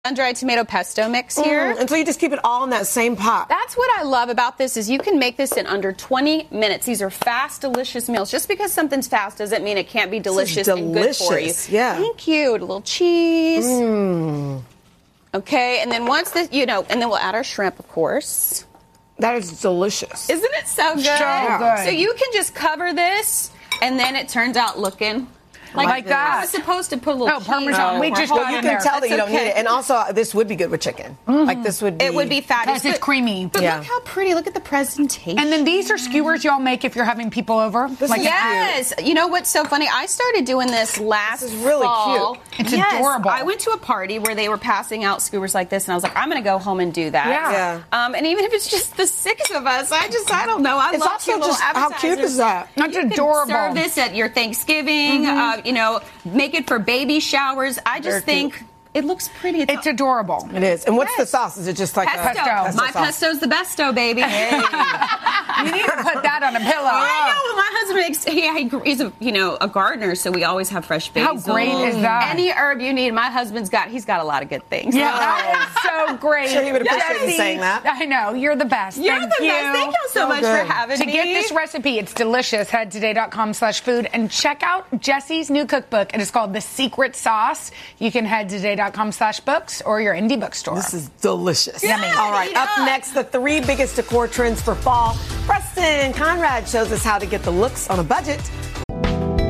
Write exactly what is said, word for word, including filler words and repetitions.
Sun-dried tomato pesto mix here. Mm, and so you just keep it all in that same pot. That's what I love about this is you can make this in under twenty minutes. These are fast, delicious meals. Just because something's fast doesn't mean it can't be delicious, and good for you. Yeah. Thank you. A little cheese. Mm. Okay, and then once the, you know, and then we'll add our shrimp, of course. That is delicious. Isn't it so good? So good. So you can just cover this, and then it turns out looking like, Like that. I was supposed to put a little Oh, cheese Parmesan. on We it. just Well, got you in can there. tell that That's you don't okay. need it. And also, this would be good with chicken. Mm-hmm. Like, this would be... It would be fabulous. Because it's but- creamy. But Yeah. look how pretty. Look at the presentation. And then these are skewers y'all make if you're having people over. This is Yes. You know what's so funny? I started doing this last This is really fall. cute. It's Yes. adorable. I went to a party where they were passing out skewers like this, and I was like, I'm going to go home and do that. Yeah. Yeah. Um, and even if it's just the six of us, I just, I don't know. I It's love also cute little just, how cute appetizers. is that? That's You can adorable. serve this at your Thanksgiving. Uh, you know, make it for baby showers. I just Very cute. think it looks pretty. It's adorable. It is. And what's Yes. the sauce? Is it just like pesto. a Pesto. My sauce? pesto's the besto, baby. You need to put that on a pillow. I know. My husband makes. He, he's a you know a gardener, so we always have fresh basil. How great is that? Any herb you need, my husband's got. He's got a lot of good things. Yeah, that is so great. Sure he would appreciate you Jesse, saying that. I know. You're the best. You're Thank the you. best. Thank you so, So much good. for having To me. get this recipe, it's delicious. Head today.com slash food and check out Jesse's new cookbook. It is called The Secret Sauce. You can head to today.com slash books or your indie bookstore. This is delicious. Yummy. All right, Eat up up. next, the three biggest decor trends for fall. Preston Conrad shows us how to get the looks on a budget.